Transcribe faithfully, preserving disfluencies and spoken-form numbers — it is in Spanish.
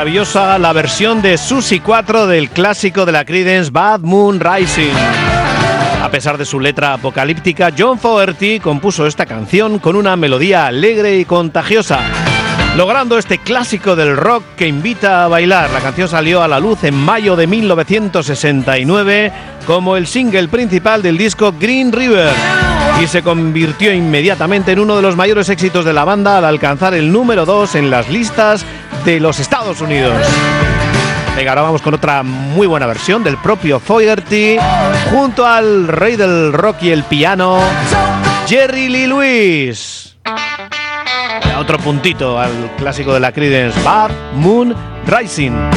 maravillosa la versión de Susi cuatro del clásico de la Creedence Bad Moon Rising. A pesar de su letra apocalíptica, John Fogerty compuso esta canción con una melodía alegre y contagiosa, logrando este clásico del rock que invita a bailar. La canción salió a la luz en mayo de mil novecientos sesenta y nueve como el single principal del disco Green River y se convirtió inmediatamente en uno de los mayores éxitos de la banda al alcanzar el número dos en las listas de los Estados Unidos. Venga, ahora vamos con otra muy buena versión del propio Fogerty junto al rey del rock y el piano, Jerry Lee Lewis. Otro puntito al clásico de la Creedence, Bad Moon Rising.